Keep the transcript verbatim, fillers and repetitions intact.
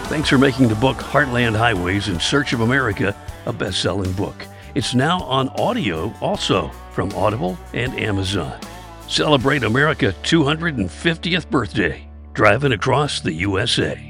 Thanks for making the book Heartland Highways in Search of America a best-selling book. It's now on audio also from Audible and Amazon. Celebrate America's two hundred fiftieth birthday, driving across the U S A.